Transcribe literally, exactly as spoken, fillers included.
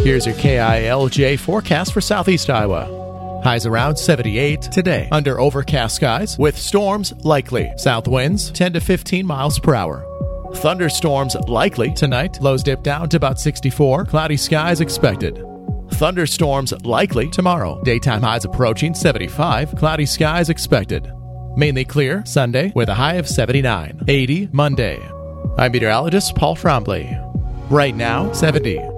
Here's your K I L J forecast for Southeast Iowa. Highs around seventy-eight today, under overcast skies with storms likely. South winds ten to fifteen miles per hour. Thunderstorms likely tonight. Lows dip down to about sixty-four. Cloudy skies expected. Thunderstorms likely tomorrow. Daytime highs approaching seventy-five. Cloudy skies expected. Mainly clear Sunday with a high of seventy-nine. eighty Monday. I'm meteorologist Paul Frombley. Right now, seventy.